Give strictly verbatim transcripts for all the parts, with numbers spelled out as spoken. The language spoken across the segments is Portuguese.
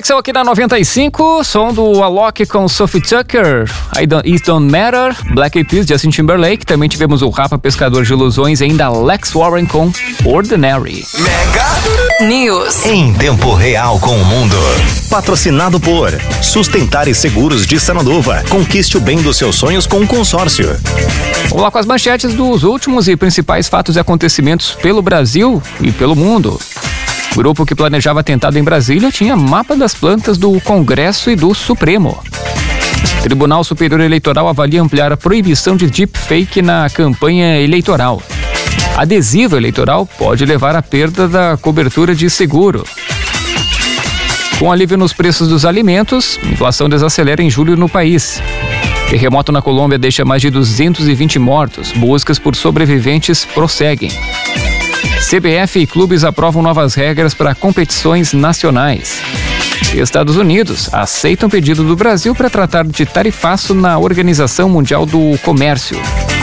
Conexão aqui na noventa e cinco, som do Alok com Sophie Tucker, I don't, It Don't Matter, Black Eyed Peas, Justin Timberlake. Também tivemos o Rapa Pescador de Ilusões e ainda Lex Warren com Ordinary. Mega News. Em tempo real com o mundo. Patrocinado por Sustentar e Seguros de Sananduva. Conquiste o bem dos seus sonhos com um consórcio. Vamos lá com as manchetes dos últimos e principais fatos e acontecimentos pelo Brasil e pelo mundo. O grupo que planejava atentado em Brasília tinha mapa das plantas do Congresso e do Supremo. O Tribunal Superior Eleitoral avalia ampliar a proibição de deepfake na campanha eleitoral. Adesivo eleitoral pode levar à perda da cobertura de seguro. Com alívio nos preços dos alimentos, a inflação desacelera em julho no país. Terremoto na Colômbia deixa mais de duzentos e vinte mortos. Buscas por sobreviventes prosseguem. C B F e clubes aprovam novas regras para competições nacionais. Estados Unidos aceitam pedido do Brasil para tratar de tarifaço na Organização Mundial do Comércio.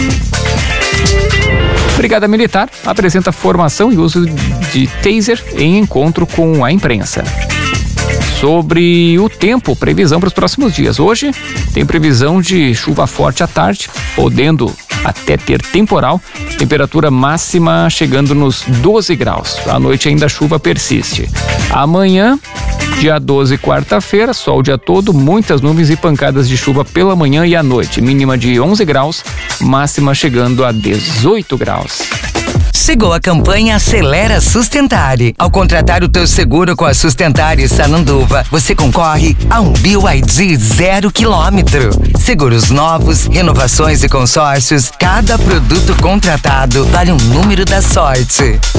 Brigada Militar apresenta formação e uso de taser em encontro com a imprensa. Sobre o tempo, previsão para os próximos dias. Hoje tem previsão de chuva forte à tarde, podendo até ter temporal, temperatura máxima chegando nos doze graus. À noite ainda a chuva persiste. Amanhã, dia doze, quarta-feira, sol o dia todo, muitas nuvens e pancadas de chuva pela manhã e à noite. Mínima de onze graus, máxima chegando a dezoito graus. Chegou a campanha Acelera Sustentare. Ao contratar o teu seguro com a Sustentare Sananduva, você concorre a um B Y D zero quilômetro. Seguros novos, renovações e consórcios, cada produto contratado vale um número da sorte.